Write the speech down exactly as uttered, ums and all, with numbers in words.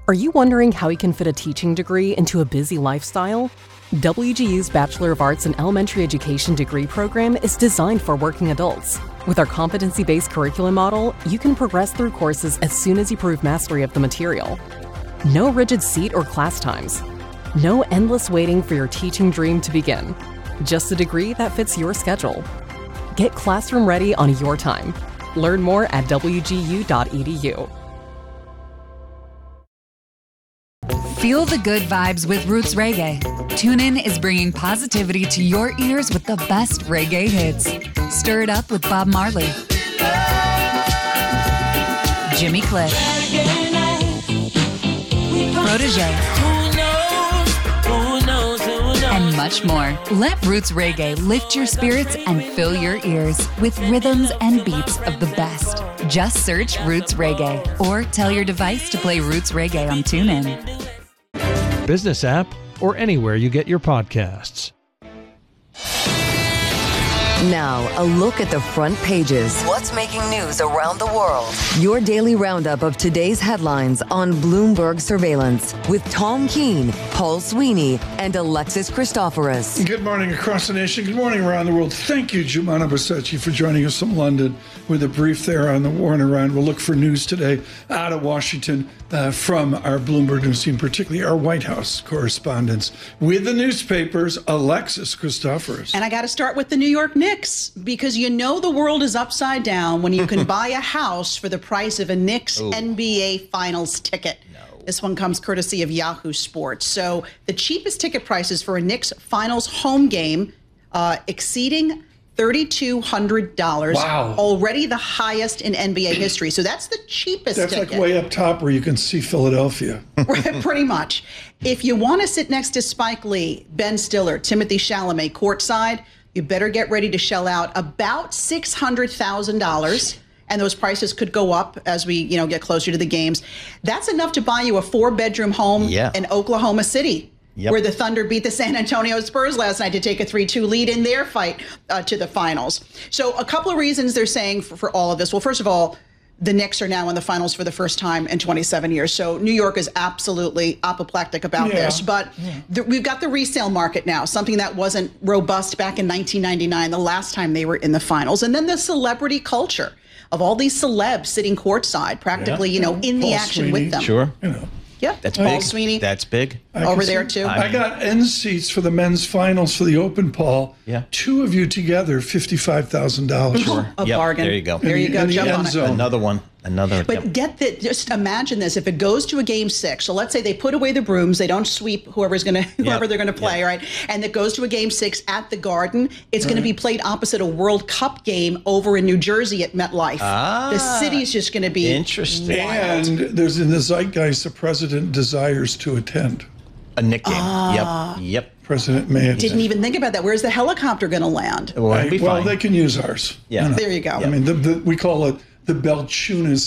Are you wondering how you can fit a teaching degree into a busy lifestyle? W G U's Bachelor of Arts in Elementary Education degree program is designed for working adults. With our competency-based curriculum model, you can progress through courses as soon as you prove mastery of the material. No rigid seat or class times. No endless waiting for your teaching dream to begin. Just a degree that fits your schedule. Get classroom ready on your time. Learn more at w g u dot e d u. Feel the good vibes with Roots Reggae. TuneIn is bringing positivity to your ears with the best reggae hits. Stir it up with Bob Marley, Jimmy Cliff, Protege, and much more. Let Roots Reggae lift your spirits and fill your ears with rhythms and beats of the best. Just search Roots Reggae or tell your device to play Roots Reggae on TuneIn. Business app, or anywhere you get your podcasts. Now, a look at the front pages. What's making news around the world? Your daily roundup of today's headlines on Bloomberg Surveillance with Tom Keene, Paul Sweeney, and Alexis Christoforous. Good morning across the nation. Good morning around the world. Thank you, Jumana Basecci, for joining us from London with a brief there on the war in Iran. We'll look for news today out of Washington uh, from our Bloomberg News team, particularly our White House correspondents. With the newspapers, Alexis Christoforous. And I got to start with the New York Knicks, because you know the world is upside down when you can buy a house for the price of a Knicks Ooh. N B A Finals ticket. No. This one comes courtesy of Yahoo Sports. So the cheapest ticket prices for a Knicks Finals home game uh, exceeding three thousand two hundred dollars. Wow. Already the highest in N B A history. So that's the cheapest That's ticket. like way up top where you can see Philadelphia. Pretty much. If you want to sit next to Spike Lee, Ben Stiller, Timothy Chalamet courtside, you better get ready to shell out about six hundred thousand dollars. And those prices could go up as we, you know, get closer to the games. That's enough to buy you a four-bedroom home yeah. in Oklahoma City, yep. where the Thunder beat the San Antonio Spurs last night to take a three two lead in their fight uh, to the finals. So a couple of reasons they're saying for, for all of this. Well, first of all, the Knicks are now in the finals for the first time in twenty-seven years. So New York is absolutely apoplectic about yeah. this. But yeah. the, we've got the resale market now, something that wasn't robust back in nineteen ninety-nine, the last time they were in the finals. And then the celebrity culture of all these celebs sitting courtside, practically, yeah. you know, in Paul the action Sweeney, with them. Sure. You know. Yeah, that's Paul big. Sweeney. That's big. I Over there, too. I got end seats for the men's finals for the Open, Paul. Yeah. Two of you together, fifty-five thousand dollars. Sure. A yep. bargain. There you go. There you go. In the Jump end on it. zone. Another one. Another. But yep. get that. Just imagine this. If it goes to a game six, so let's say they put away the brooms, they don't sweep whoever's going to, whoever Yep. they're going to play, Yep. right? And it goes to a game six at the Garden. It's right. going to be played opposite a World Cup game over in New Jersey at MetLife. Ah, the city's just going to be interesting. wild. And there's in the zeitgeist, the president desires to attend. A Knick game. Ah. Yep. Yep. President may attend. Didn't even think about that. Where's the helicopter going to land? Well, it'll be well fine. they can use ours. Yeah. You know. There you go. I mean, the, the, we call it the Belchunas